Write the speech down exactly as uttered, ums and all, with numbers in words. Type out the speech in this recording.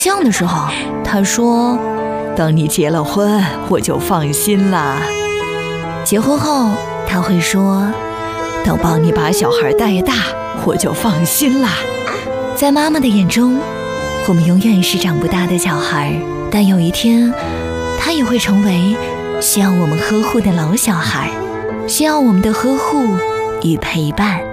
相的时候，他说：“等你结了婚，我就放心啦。”结婚后，他会说：“等帮你把小孩带大，我就放心啦。”在妈妈的眼中，我们永远是长不大的小孩，但有一天，他也会成为需要我们呵护的老小孩，需要我们的呵护与陪伴。